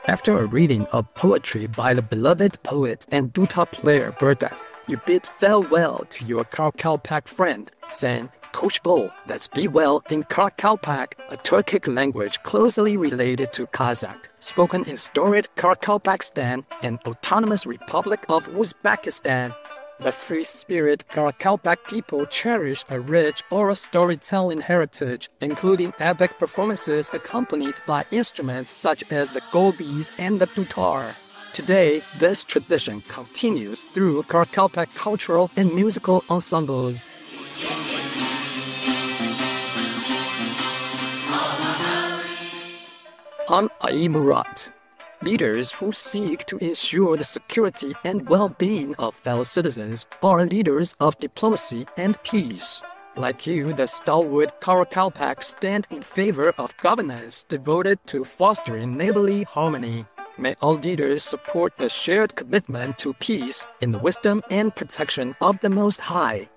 After a reading of poetry by the beloved poet and duta player Berta, you bid farewell to your Karkalpak friend, saying, Coach Bo, that's be well in Karkalpak, a Turkic language closely related to Kazakh, spoken in storied Karkalpakstan and Autonomous Republic of Uzbekistan. The free-spirit Karkalpak people cherish a rich oral storytelling heritage, including epic performances accompanied by instruments such as the gobis and the dutar. Today, this tradition continues through Karkalpak cultural and musical ensembles. I'm Ai Murat. Leaders who seek to ensure the security and well-being of fellow citizens are leaders of diplomacy and peace. Like you, the stalwart Karakalpak stand in favor of governance devoted to fostering neighborly harmony. May all leaders support the shared commitment to peace in the wisdom and protection of the Most High.